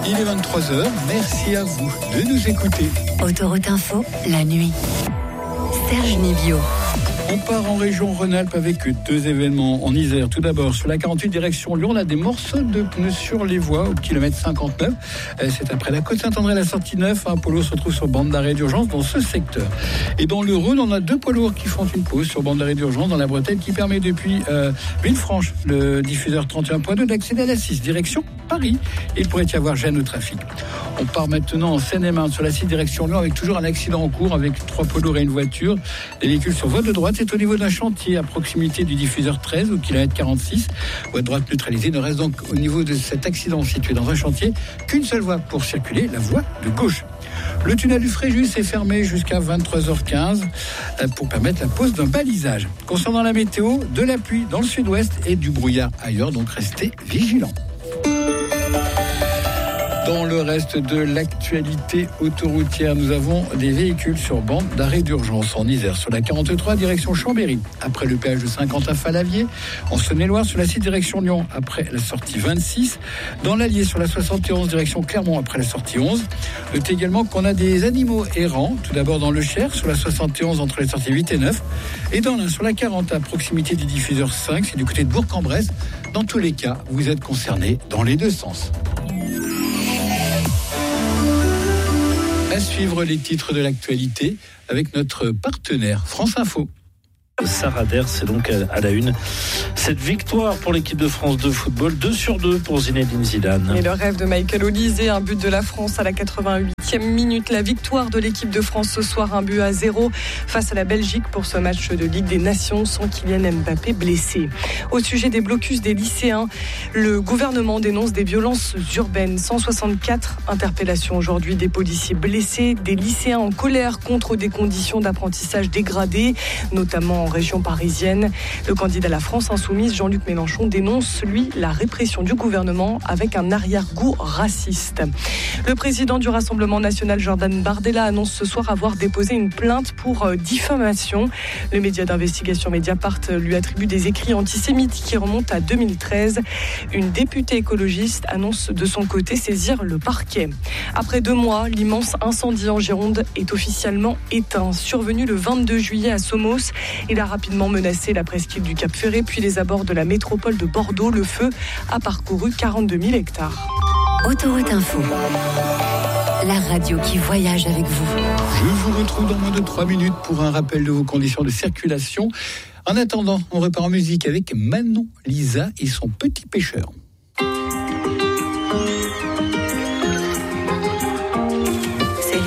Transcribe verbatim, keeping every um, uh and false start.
Il est vingt-trois heures, merci à vous de nous écouter. Autoroute Info, la nuit. Serge Nibio. On part en région Rhône-Alpes avec deux événements en Isère. Tout d'abord, sur la quarante-huit direction Lyon, on a des morceaux de pneus sur les voies au kilomètre cinquante-neuf. C'est après la côte Saint-André, la sortie neuf. Un poids lourd se trouve sur bande d'arrêt d'urgence dans ce secteur. Et dans le Rhône, on a deux poids lourds qui font une pause sur bande d'arrêt d'urgence dans la bretelle qui permet depuis euh, Villefranche, le diffuseur trente et un point deux, d'accéder à la six, direction Paris. Il pourrait y avoir gêne au trafic. On part maintenant en Seine-et-Marne sur la six direction Lyon avec toujours un accident en cours avec trois poids lourds et une voiture. Les véhicules sur voie de droite. C'est au niveau d'un chantier à proximité du diffuseur treize au kilomètre quarante-six. Voie de droite neutralisée. Il ne reste donc au niveau de cet accident situé dans un chantier qu'une seule voie pour circuler, la voie de gauche. Le tunnel du Fréjus est fermé jusqu'à vingt-trois heures quinze pour permettre la pose d'un balisage. Concernant la météo, de la pluie dans le sud-ouest et du brouillard ailleurs, donc restez vigilants. Dans le reste de l'actualité autoroutière, nous avons des véhicules sur bande d'arrêt d'urgence en Isère sur la quarante-trois direction Chambéry après le péage de Saint-Quentin-Falavier, en Saône-et-Loire sur la six direction Lyon après la sortie vingt-six, dans l'Allier sur la soixante et onze direction Clermont après la sortie onze. Notez également qu'on a des animaux errants, tout d'abord dans le Cher sur la soixante et onze entre les sorties huit et neuf, et dans l'Ain sur la quarante à proximité du diffuseur cinq, c'est du côté de Bourg-en-Bresse. Dans tous les cas, vous êtes concernés dans les deux sens. À suivre les titres de l'actualité avec notre partenaire France Info. Sarah Der, c'est donc à la une. Cette victoire pour l'équipe de France de football, deux sur deux pour Zinedine Zidane. Et le rêve de Michael Olise, un but de la France à la quatre-vingt-huitième minute. La victoire de l'équipe de France ce soir, un but à zéro face à la Belgique pour ce match de Ligue des Nations sans Kylian Mbappé blessé. Au sujet des blocus des lycéens, le gouvernement dénonce des violences urbaines. cent soixante-quatre interpellations aujourd'hui, des policiers blessés, des lycéens en colère contre des conditions d'apprentissage dégradées, notamment en région parisienne. Le candidat à la France insoumise, Jean-Luc Mélenchon, dénonce, lui, la répression du gouvernement avec un arrière-goût raciste. Le président du Rassemblement national, Jordan Bardella, annonce ce soir avoir déposé une plainte pour euh, diffamation. Le média d'investigation Mediapart lui attribue des écrits antisémites qui remontent à deux mille treize. Une députée écologiste annonce de son côté saisir le parquet. Après deux mois, l'immense incendie en Gironde est officiellement éteint. Survenu le vingt-deux juillet à Somos, il a rapidement menacé la presqu'île du Cap-Ferret, puis les abords de la métropole de Bordeaux. Le feu a parcouru quarante-deux mille hectares. Autoroute Info, la radio qui voyage avec vous. Je vous retrouve dans moins de trois minutes pour un rappel de vos conditions de circulation. En attendant, on repart en musique avec Manon Lisa et son petit pêcheur.